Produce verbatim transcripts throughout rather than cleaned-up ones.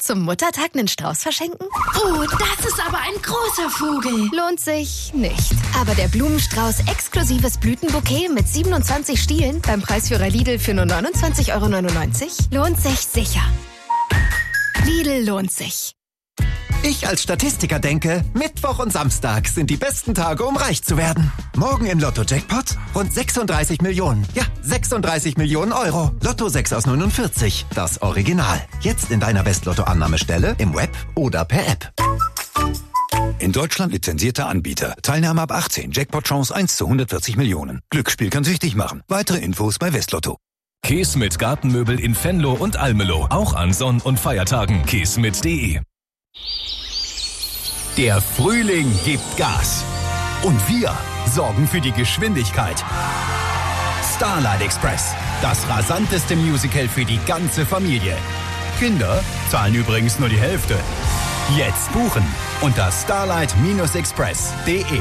Zum Muttertag einen Strauß verschenken? Oh, das ist aber ein großer Vogel. Lohnt sich nicht. Aber der Blumenstrauß exklusives Blütenbouquet mit siebenundzwanzig Stielen beim Preisführer Lidl für nur neunundzwanzig Euro neunundneunzig lohnt sich sicher. Lidl lohnt sich. Ich als Statistiker denke, Mittwoch und Samstag sind die besten Tage, um reich zu werden. Morgen im Lotto-Jackpot rund sechsunddreißig Millionen. Ja, sechsunddreißig Millionen Euro. Lotto sechs aus neunundvierzig, das Original. Jetzt in deiner West-Lotto-Annahmestelle, im Web oder per App. In Deutschland lizenzierter Anbieter. Teilnahme ab achtzehn. Jackpot-Chance eins zu hundertvierzig Millionen. Glücksspiel kann süchtig machen. Weitere Infos bei Westlotto. Käse mit Gartenmöbel in Venlo und Almelo. Auch an Sonn- und Feiertagen. käse mit punkt de. Der Frühling gibt Gas. Und wir sorgen für die Geschwindigkeit. Starlight Express. Das rasanteste Musical für die ganze Familie. Kinder zahlen übrigens nur die Hälfte. Jetzt buchen unter starlight express punkt de.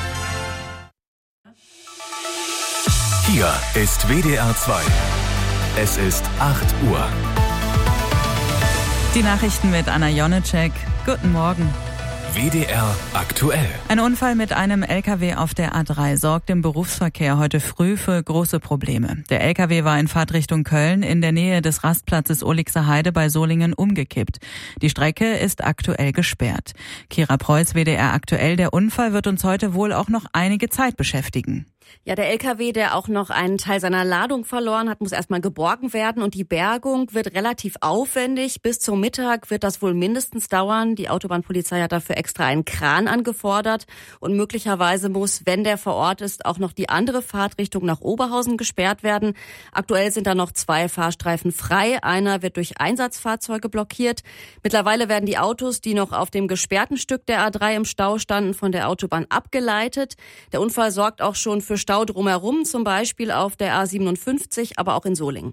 Hier ist W D R zwei. Es ist acht Uhr. Die Nachrichten mit Anna Jonecek. Guten Morgen. W D R aktuell. Ein Unfall mit einem L K W auf der A drei sorgt im Berufsverkehr heute früh für große Probleme. Der L K W war in Fahrtrichtung Köln in der Nähe des Rastplatzes Ohligser Heide bei Solingen umgekippt. Die Strecke ist aktuell gesperrt. Kira Preuß, W D R aktuell. Der Unfall wird uns heute wohl auch noch einige Zeit beschäftigen. Ja, der L K W, der auch noch einen Teil seiner Ladung verloren hat, muss erstmal geborgen werden und die Bergung wird relativ aufwendig. Bis zum Mittag wird das wohl mindestens dauern. Die Autobahnpolizei hat dafür extra einen Kran angefordert und möglicherweise muss, wenn der vor Ort ist, auch noch die andere Fahrtrichtung nach Oberhausen gesperrt werden. Aktuell sind da noch zwei Fahrstreifen frei. Einer wird durch Einsatzfahrzeuge blockiert. Mittlerweile werden die Autos, die noch auf dem gesperrten Stück der A drei im Stau standen, von der Autobahn abgeleitet. Der Unfall sorgt auch schon für Stau drumherum, zum Beispiel auf der A siebenundfünfzig, aber auch in Solingen.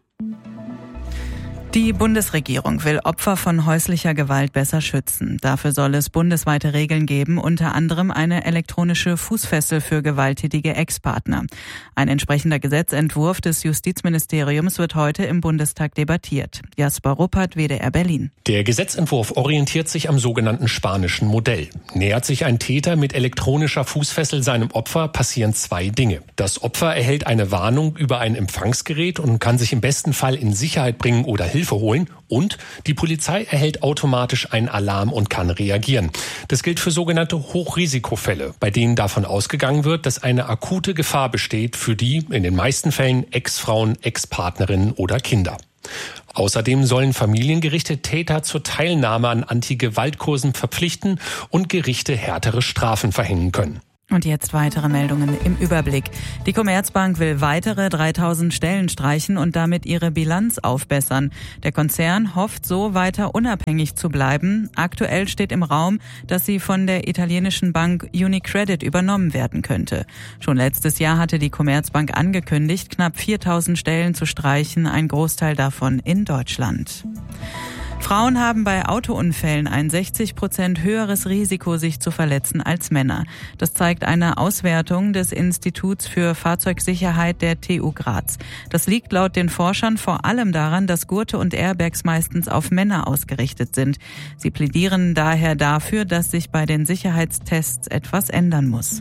Die Bundesregierung will Opfer von häuslicher Gewalt besser schützen. Dafür soll es bundesweite Regeln geben, unter anderem eine elektronische Fußfessel für gewalttätige Ex-Partner. Ein entsprechender Gesetzentwurf des Justizministeriums wird heute im Bundestag debattiert. Jasper Ruppert, W D R Berlin. Der Gesetzentwurf orientiert sich am sogenannten spanischen Modell. Nähert sich ein Täter mit elektronischer Fußfessel seinem Opfer, passieren zwei Dinge. Das Opfer erhält eine Warnung über ein Empfangsgerät und kann sich im besten Fall in Sicherheit bringen oder Hilfe holen, und die Polizei erhält automatisch einen Alarm und kann reagieren. Das gilt für sogenannte Hochrisikofälle, bei denen davon ausgegangen wird, dass eine akute Gefahr besteht für die, in den meisten Fällen, Ex-Frauen, Ex-Partnerinnen oder Kinder. Außerdem sollen Familiengerichte Täter zur Teilnahme an Anti-Gewalt-Kursen verpflichten und Gerichte härtere Strafen verhängen können. Und jetzt weitere Meldungen im Überblick. Die Commerzbank will weitere dreitausend Stellen streichen und damit ihre Bilanz aufbessern. Der Konzern hofft so weiter unabhängig zu bleiben. Aktuell steht im Raum, dass sie von der italienischen Bank UniCredit übernommen werden könnte. Schon letztes Jahr hatte die Commerzbank angekündigt, knapp viertausend Stellen zu streichen, ein Großteil davon in Deutschland. Frauen haben bei Autounfällen ein sechzig Prozent höheres Risiko, sich zu verletzen als Männer. Das zeigt eine Auswertung des Instituts für Fahrzeugsicherheit der T U Graz. Das liegt laut den Forschern vor allem daran, dass Gurte und Airbags meistens auf Männer ausgerichtet sind. Sie plädieren daher dafür, dass sich bei den Sicherheitstests etwas ändern muss.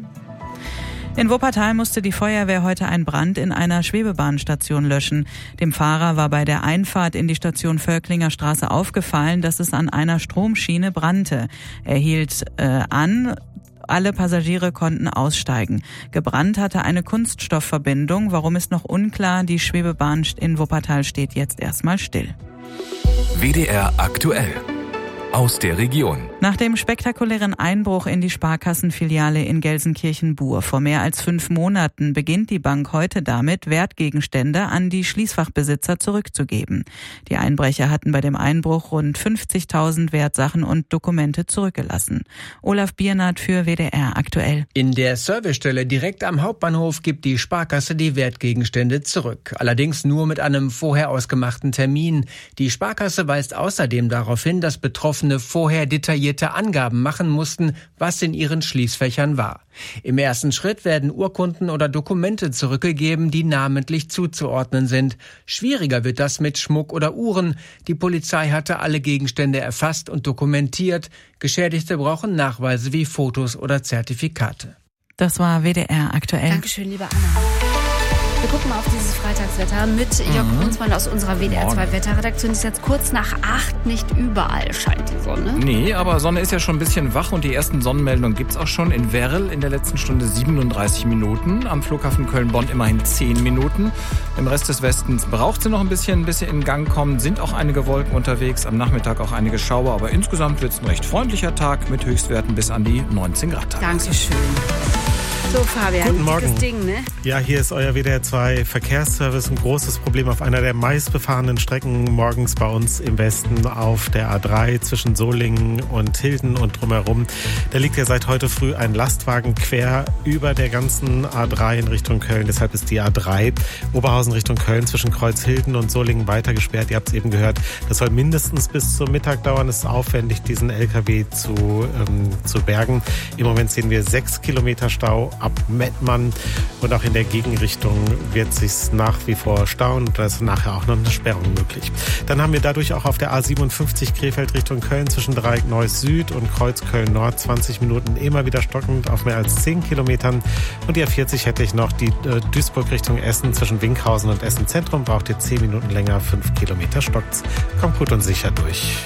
In Wuppertal musste die Feuerwehr heute einen Brand in einer Schwebebahnstation löschen. Dem Fahrer war bei der Einfahrt in die Station Völklinger Straße aufgefallen, dass es an einer Stromschiene brannte. Er hielt äh, an. Alle Passagiere konnten aussteigen. Gebrannt hatte eine Kunststoffverbindung. Warum ist noch unklar. Die Schwebebahn in Wuppertal steht jetzt erstmal still. W D R aktuell. Aus der Region. Nach dem spektakulären Einbruch in die Sparkassenfiliale in Gelsenkirchen-Bur vor mehr als fünf Monaten beginnt die Bank heute damit, Wertgegenstände an die Schließfachbesitzer zurückzugeben. Die Einbrecher hatten bei dem Einbruch rund fünfzigtausend Wertsachen und Dokumente zurückgelassen. Olaf Biernat für W D R aktuell. In der Servicestelle direkt am Hauptbahnhof gibt die Sparkasse die Wertgegenstände zurück. Allerdings nur mit einem vorher ausgemachten Termin. Die Sparkasse weist außerdem darauf hin, dass Betroffene Betroffene vorher detaillierte Angaben machen mussten, was in ihren Schließfächern war. Im ersten Schritt werden Urkunden oder Dokumente zurückgegeben, die namentlich zuzuordnen sind. Schwieriger wird das mit Schmuck oder Uhren. Die Polizei hatte alle Gegenstände erfasst und dokumentiert. Geschädigte brauchen Nachweise wie Fotos oder Zertifikate. Das war W D R aktuell. Dankeschön, liebe Anna. Wir gucken mal auf dieses Freitagswetter mit Jörg mhm. Brunsmann aus unserer W D R zwei Wetterredaktion. Es ist jetzt kurz nach acht, nicht überall scheint die Sonne. Nee, aber Sonne ist ja schon ein bisschen wach und die ersten Sonnenmeldungen gibt's auch schon. In Werl in der letzten Stunde siebenunddreißig Minuten, am Flughafen Köln-Bonn immerhin zehn Minuten. Im Rest des Westens braucht sie noch ein bisschen, bis sie in Gang kommen. Sind auch einige Wolken unterwegs, am Nachmittag auch einige Schauer, aber insgesamt wird's ein recht freundlicher Tag mit Höchstwerten bis an die neunzehn Grad. Dankeschön. So, Fabian, Guten Morgen. dickes Ding, ne? Ja, hier ist euer W D R zwei Verkehrsservice. Ein großes Problem auf einer der meistbefahrenen Strecken morgens bei uns im Westen auf der A drei zwischen Solingen und Hilden und drumherum. Da liegt ja seit heute früh ein Lastwagen quer über der ganzen A drei in Richtung Köln. Deshalb ist die A drei Oberhausen Richtung Köln zwischen Kreuzhilden und Solingen weiter gesperrt. Ihr habt es eben gehört. Das soll mindestens bis zum Mittag dauern. Es ist aufwendig, diesen L K W zu, ähm, zu bergen. Im Moment sehen wir sechs Kilometer Stau ab Mettmann und auch in der Gegenrichtung wird sich nach wie vor stauen und da ist nachher auch noch eine Sperrung möglich. Dann haben wir dadurch auch auf der A siebenundfünfzig Krefeld Richtung Köln zwischen Dreieck Neuss Süd und Kreuz Köln Nord zwanzig Minuten immer wieder stockend auf mehr als zehn Kilometern und die A vierzig hätte ich noch die äh, Duisburg Richtung Essen zwischen Winkhausen und Essen Zentrum braucht ihr zehn Minuten länger, fünf Kilometer stockt's. Kommt gut und sicher durch.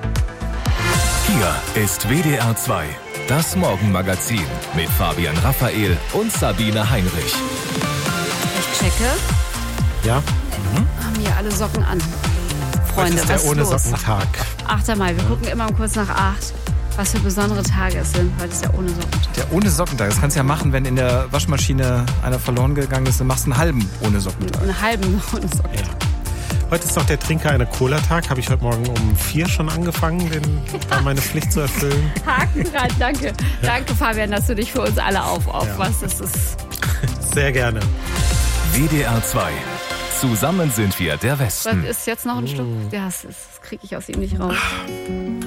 Hier ist W D R zwei. Das Morgenmagazin mit Fabian Raphael und Sabine Heinrich. Ich checke. Ja? Mhm. Haben hier alle Socken an. Freunde, ist der was ist ohne los? Sockentag. Achter Mai, wir gucken immer um kurz nach acht, was für besondere Tage es sind. Heute ist der ohne Sockentag. Der ohne Sockentag, das kannst du ja machen, wenn in der Waschmaschine einer verloren gegangen ist, dann machst du einen halben ohne Sockentag. Einen halben ohne Sockentag. Ja. Heute ist noch der Trinker eine Cola-Tag. Habe ich heute Morgen um vier schon angefangen, den, da meine Pflicht zu erfüllen. Haken dran, danke. Ja. Danke, Fabian, dass du dich für uns alle aufopferst. Ja. Das ist sehr gerne. W D R zwei. Zusammen sind wir der Westen. Was ist jetzt noch ein oh. Stück? Ja, das, das kriege ich aus ihm nicht raus.